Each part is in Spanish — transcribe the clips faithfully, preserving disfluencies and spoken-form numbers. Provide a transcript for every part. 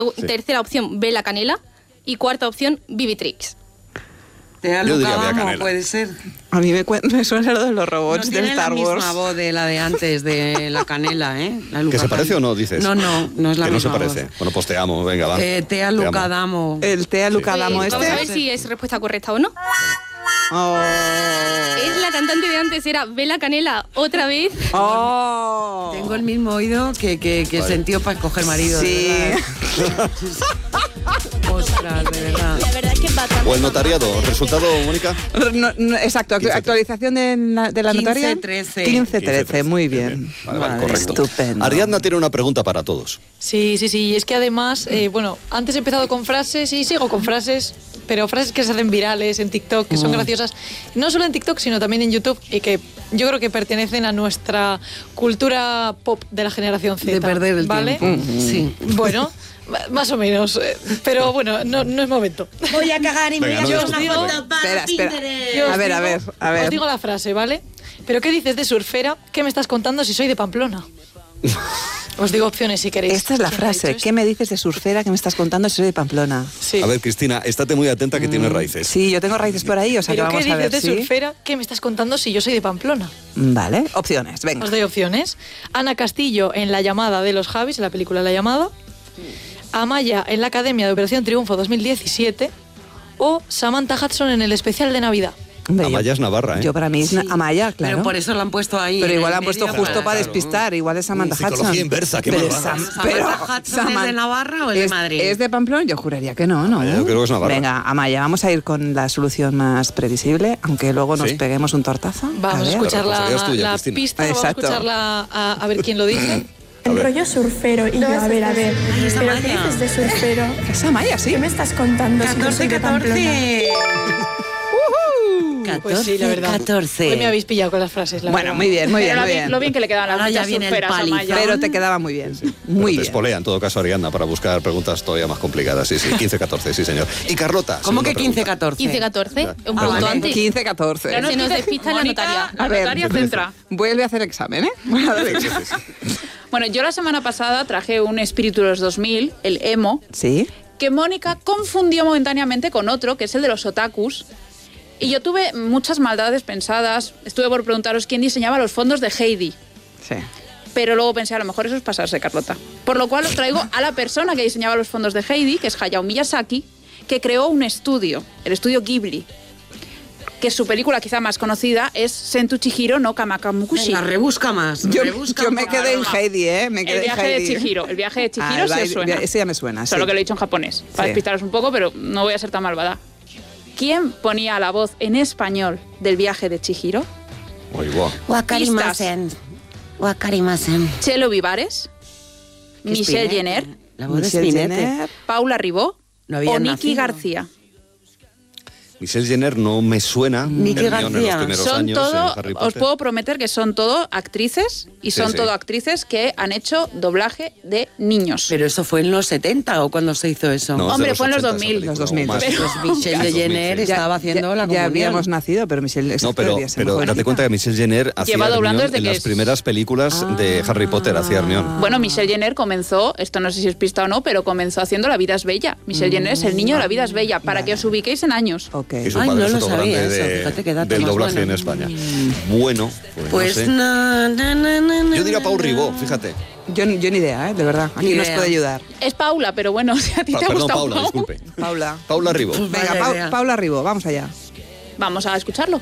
Sí. Tercera opción, Bella Canela. Y cuarta opción, Vivitrix. Tea Lucadamo, puede ser. A mí me, me suena lo de los robots no del Star Wars. No tiene la misma voz de la de antes, de la Canela, ¿eh? La ¿Que se parece o no, dices? No, no, no es la que misma no se parece. Voz. Bueno, pues te amo, venga, va. Eh, Tea Lucadamo. El Tea Lucadamo sí. este. Vamos a ver si es respuesta correcta o no. Oh. Es la cantante de antes, era Bella Canela, otra vez. Oh. Tengo el mismo oído que, que, que vale. sentió para escoger marido. Sí. Ostras, de verdad. La verdad es que bastante. O el notariado. ¿Resultado, Mónica? No, no, exacto, quince, actualización de la, de la notaria. quince trece. quince trece, muy bien. bien. Vale, vale, vale, correcto. Estupendo. Ariadna tiene una pregunta para todos. Sí, sí, sí. Es que además, eh, bueno, antes he empezado con frases y sigo con frases, pero frases que se hacen virales en TikTok, que son mm. graciosas. No solo en TikTok, sino también en YouTube y que yo creo que pertenecen a nuestra cultura pop de la generación Z. De perder el ¿vale? tiempo. Mm. Sí. Bueno, más o menos. Pero bueno, no, no es momento. Voy a cagar y me voy a hacer una foto para Espera, espera. A ver, a ver, a ver. Os digo la frase, ¿vale? ¿Pero qué dices de surfera? ¿Qué me estás contando si soy de Pamplona? Os digo opciones si queréis. Esta es la frase. ¿Qué me dices de surfera que me estás contando si soy de Pamplona? Sí. A ver, Cristina, estate muy atenta que mm. tienes raíces. Sí, yo tengo raíces por ahí, o sea ¿Pero que vamos qué a ver. dices de ¿sí? surfera? ¿Qué me estás contando si yo soy de Pamplona? Vale, opciones, venga. Os doy opciones. Ana Castillo en La llamada de los Javis, en la película La llamada. Amaya en la Academia de Operación Triunfo dos mil diecisiete. O Samantha Hudson en el especial de Navidad. Hombre, Amaya es Navarra, ¿eh? Yo para mí es sí. Amaya, claro. Pero por eso la han puesto ahí. Pero igual la han puesto justo claro. para despistar. Igual es Samantha Hudson. Psicología inversa, qué malvada. Sam, pero Hudson ¿es de Navarra o es de Madrid? ¿Es de Pamplona? Yo juraría que no, ¿no? Amaya, yo creo que es Navarra. Venga, Amaya, vamos a ir con la solución más previsible, aunque luego nos ¿Sí? peguemos un tortazo. Vamos a, a escuchar la, tuya, la Cristina. pista, vamos a escucharla a, a ver quién lo dice. El rollo surfero y yo, a ver, a ver, Ay, ¿pero qué dices de surfero? Es Amaya, sí. ¿Qué me estás contando? catorce, catorce. Pues sí, la verdad. catorce. Hoy me habéis pillado con las frases. La bueno, verdad. muy bien, muy bien, Pero muy lo, bien. lo bien que le quedaban las ya muchas viene el surferas a palizón. Amaya. Pero te quedaba muy bien. Sí. Muy Pero te bien. espolea, en todo caso, Ariadna, para buscar preguntas todavía más complicadas. Sí, sí, quince catorce, sí, señor. Y Carlota. ¿Cómo que quince catorce? quince catorce, un Ah, punto vale. antes. quince catorce. Pero no se nos despista la notaria. A ver, notaria centra. Vuelve a hacer examen, ¿eh? Voy a dar examen. Bueno, yo la semana pasada traje un espíritu de los dos mil, el emo, ¿Sí? que Mónica confundió momentáneamente con otro, que es el de los otakus. Y yo tuve muchas maldades pensadas. Estuve por preguntaros quién diseñaba los fondos de Heidi. Sí. Pero luego pensé, a lo mejor eso es pasarse, Carlota. Por lo cual os traigo a la persona que diseñaba los fondos de Heidi, que es Hayao Miyazaki, que creó un estudio, el estudio Ghibli, que su película quizá más conocida es Sentu Chihiro no Kamakamukushi. La rebusca más. Yo, rebusca yo me más. quedé en Heidi, ¿eh? Me quedé El viaje en Heidi. de Chihiro. El viaje de Chihiro Ah, sí el- os suena. Ese ya me suena, Solo sí. que lo he dicho en japonés, para Sí. despistaros un poco, pero no voy a ser tan malvada. ¿Quién ponía la voz en español del viaje de Chihiro? Muy guau. Wakarimasen. Wakarimasen. Chelo Vivares, ¿Qué Michelle Spinetta? Jenner, La voz de Michelle Spinetta. Jenner. Paula Ribó No había o Nicky nacido. García. Michelle Jenner no me suena. Nicky Hermione en los García. primeros Son años todo, en Harry os Potter. puedo prometer que son todo actrices y Sí, son sí. todo actrices que han hecho doblaje de niños. Pero eso fue en los setenta o cuando se hizo eso. No, es de Hombre, fue en los ochenta dos mil. esa película, Los dos mil. o más. Pero- Pues Michelle Sí, Jenner dos mil, sí. estaba haciendo ya, la ya comunión. habíamos nacido, pero Michelle No, pero, todavía se me pero fue. date cuenta que Michelle Jenner hacía Lleva doblando Hermione desde en que las es- primeras películas de Harry Potter, hacía Hermione. Bueno, Michelle Jenner comenzó, esto no sé si es pista o no, pero comenzó haciendo La vida es bella. Michelle Jenner es el niño de La vida es bella, para que os ubiquéis en años. Ok. Y su Ay, padre no es lo otro sabía grande eso, de- fíjate qué dato del más doblaje bueno. en España. Bueno, pues, Pues no sé. na, na, na, na, na, Yo diría Pau na. Ribó, fíjate. Yo, yo ni idea, ¿eh? De verdad. Aquí Ni nos idea. puede ayudar. Es Paula, pero bueno, si a ti Pa- te ha perdón, gustado Paula, Pau, disculpe. Paula. Paula Ribó. Venga, Vaya Pau- idea. Paula Ribó, vamos allá. vamos a escucharlo.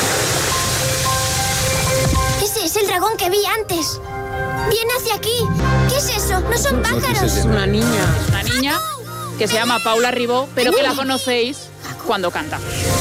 Ese es el dragón que vi antes. Viene hacia aquí. ¿Qué es eso? No son No, pájaros. Michelle Es una niña. Una niña que se llama Paula Ribó, pero que la conocéis cuando canta.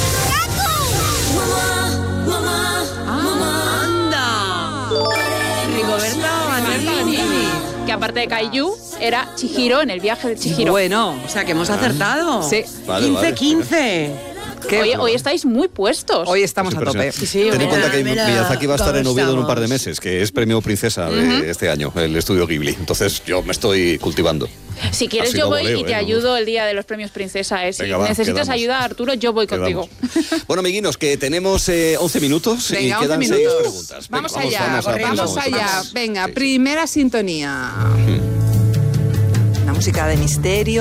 ¡Anda! Rigoberta Bandini. Que aparte de Kaiju, era Chihiro en el viaje de Chihiro. Bueno, O sea, que hemos acertado. Sí. Vale, quince vale. quince. ¿qué? Hoy, hoy estáis muy puestos. Hoy estamos Es a tope. impresionante. Sí, Ten en mira, cuenta que mira Miyazaki va a estar en cómo Oviedo en un par de estamos. meses, que es premio princesa de este año, el estudio Ghibli. Entonces yo me estoy cultivando. Si quieres Así yo lo voy voleo, y te ¿eh? ayudo el día de los premios Princesa. ¿eh? Si Venga, va, necesitas quedamos. ayuda, Arturo, yo voy Quedamos. contigo. Bueno, amiguinos, que tenemos eh, once minutos Venga, y once quedan minutos. seis preguntas. Venga, Vamos allá, vamos, vamos, vamos a- allá. vamos. Venga, Sí. primera sintonía. Vamos música de misterio.